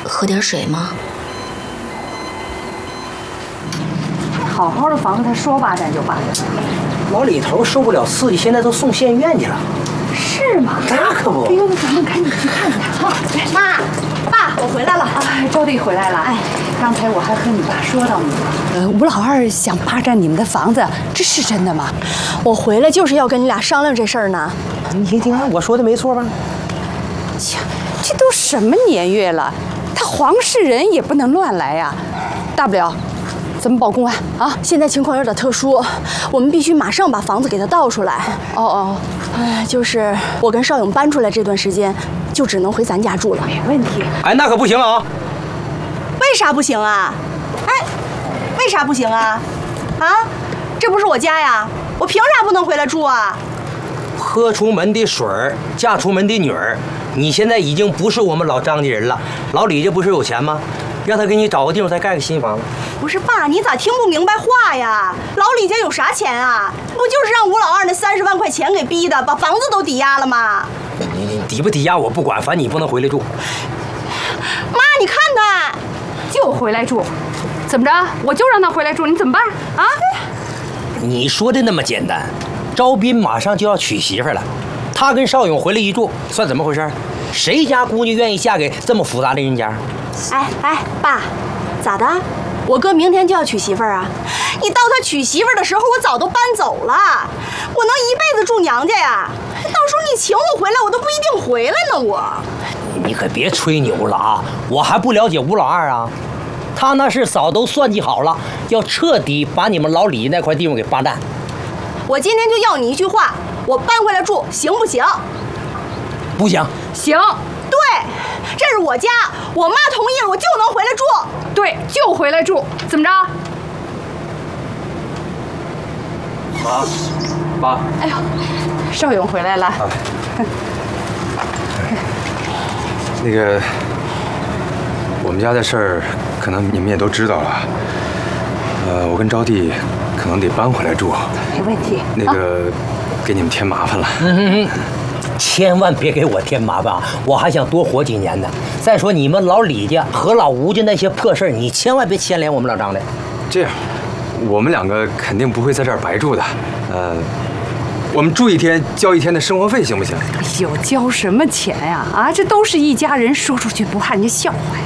喝点水吗？ 好好的房子，他说霸占就霸占。 老李头受不了刺激，现在都送县院去了。 是吗？ 那可不。 哎呦，那咱们赶紧去看看啊！ 妈，爸，我回来了。 招娣回来了。哎，刚才我还和你爸说到你了。吴老二想霸占你们的房子，这是真的吗？ 我回来就是要跟你俩商量这事儿呢。 你听看，我说的没错吧？ 切，这都什么年月了，他黄世仁也不能乱来呀。大不了，咱们报公安啊！ 现在情况有点特殊，我们必须马上把房子给他倒出来。 哦， 就是我跟邵勇搬出来这段时间，就只能回咱家住了。 没问题。 哎，那可不行啊！ 为啥不行啊？哎，为啥不行啊？啊，这不是我家呀，我凭啥不能回来住啊？ 喝出门的水儿，嫁出门的女儿，你现在已经不是我们老张家人了。老李家不是有钱吗？让他给你找个地方再盖个新房子。 不是爸，你咋听不明白话呀？老李家有啥钱啊？不就是让吴老二那30万块钱给逼的，把房子都抵押了吗？ 你抵不抵押我不管，反正你不能回来住。 妈，你看他， 就回来住，怎么着？我就让他回来住，你怎么办啊？ 你说的那么简单？招斌马上就要娶媳妇了，他跟邵勇回来一住，算怎么回事？谁家姑娘愿意嫁给这么复杂的人家？ 哎，爸，咋的？我哥明天就要娶媳妇儿啊！你到他娶媳妇儿的时候，我早都搬走了，我能一辈子住娘家呀？到时候你请我回来，我都不一定回来呢。 你可别吹牛了啊！我还不了解吴老二啊，他那是早都算计好了，要彻底把你们老李那块地方给霸占。 我今天就要你一句话，我搬回来住行不行？ 不行。 行。 对，这是我家，我妈同意了，我就能回来住。 对，就回来住，怎么着？ 妈，爸。 哎呦，邵勇回来了。 那个，我们家的事儿，可能你们也都知道了。我跟招娣可能得搬回来住。 没问题。 那个，给你们添麻烦了。 千万别给我添麻烦啊！我还想多活几年呢。再说你们老李家和老吴家那些破事儿，你千万别牵连我们老张的。 这样，我们两个肯定不会在这儿白住的。我们住一天交一天的生活费，行不行？ 哎呦，交什么钱呀？啊，这都是一家人，说出去不怕人家笑话呀。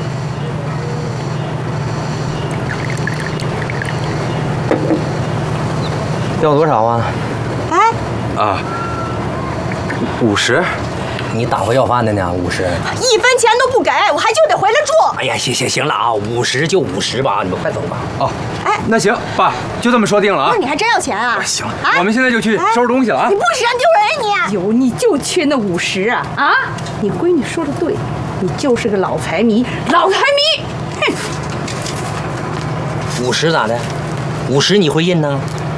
要多少啊 ？50。 你打发要饭的呢？50，1 分钱都不给，我还就得回来住。 哎呀，行了啊，50就50吧，你们快走吧。 哦，那行，爸，就这么说定了啊。 那你还真要钱啊？ 行了，我们现在就去收拾东西了啊。 你不识人丢人你！ 有你就缺那50啊！啊，你闺女说的对，你就是个老财迷，老财迷！哼 ，50咋的？50你会印呢？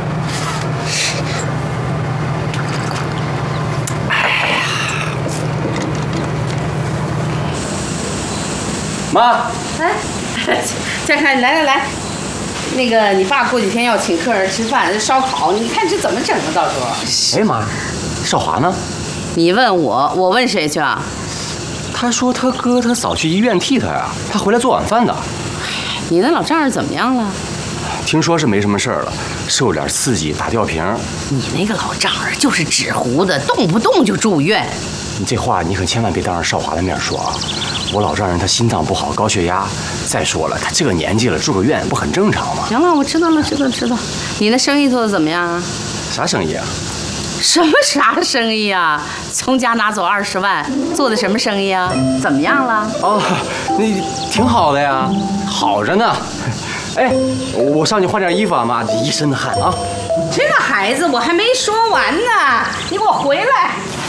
妈， 再看，来，那个你爸过几天要请客人吃饭，这烧烤，你看这怎么整啊？到时候。 哎妈，少华呢？ 你问我，我问谁去啊？ 他说他哥他嫂去医院替他呀，他回来做晚饭的。 你那老丈人怎么样了？ 听说是没什么事儿了，受点刺激打吊瓶。 你那个老丈人就是纸糊的，动不动就住院。 你这话你可千万别当着少华的面说啊！我老丈人他心脏不好，高血压。再说了，他这个年纪了，住个院不很正常吗？ 行了，我知道了，知道。你那生意做得怎么样啊？ 啥生意啊？ 啥生意啊？从家拿走20万，做的什么生意啊？怎么样了？ 哦，那挺好的呀，好着呢。哎，我上去换件衣服啊，妈，一身的汗啊。 这个孩子，我还没说完呢，你给我回来。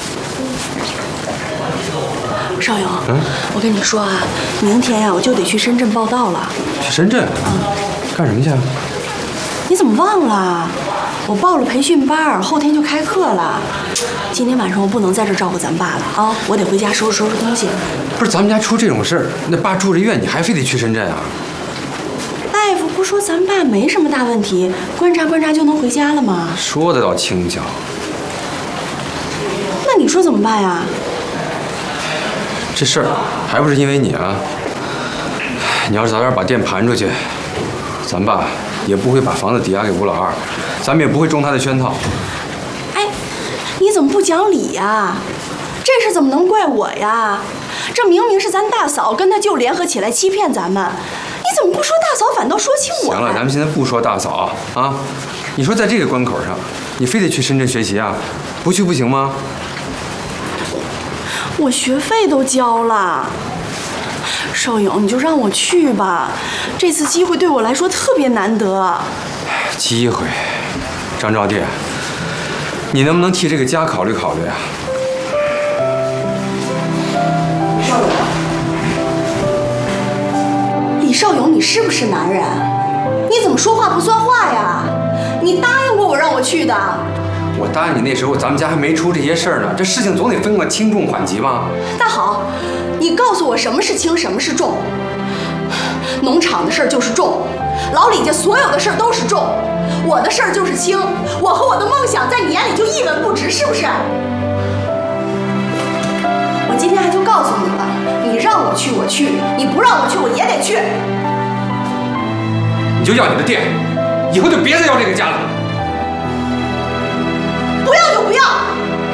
邵勇，我跟你说啊，明天呀，我就得去深圳报道了。 去深圳？干什么去？ 你怎么忘了？我报了培训班，后天就开课了。今天晚上我不能在这照顾咱爸了啊，我得回家收拾东西。 不是咱们家出这种事儿，那爸住着院，你还非得去深圳啊？ 大夫不说咱爸没什么大问题，观察就能回家了吗？ 说得倒轻巧。 那你说怎么办呀？ 这事儿还不是因为你啊？ 你要是早点把店盘出去，咱爸也不会把房子抵押给吴老二，咱们也不会中他的圈套。 哎，你怎么不讲理呀？这事怎么能怪我呀？这明明是咱大嫂跟他舅联合起来欺骗咱们，你怎么不说大嫂，反倒说起我来？ 行了，咱们现在不说大嫂啊。你说在这个关口上，你非得去深圳学习啊？不去不行吗？ 我学费都交了，少勇，你就让我去吧。这次机会对我来说特别难得。 机会，张招娣，你能不能替这个家考虑考虑啊？ 少勇，李少勇，你是不是男人？你怎么说话不算话呀？你答应过我让我去的。 我答应你那时候，咱们家还没出这些事儿呢，这事情总得分个轻重缓急吧？ 那好，你告诉我什么是轻，什么是重。农场的事儿就是重，老李家所有的事儿都是重，我的事儿就是轻。我和我的梦想在你眼里就一文不值，是不是？我今天还就告诉你了，你让我去我去，你不让我去我也得去。 你就要你的店，以后就别再要这个家了。 不要就不要。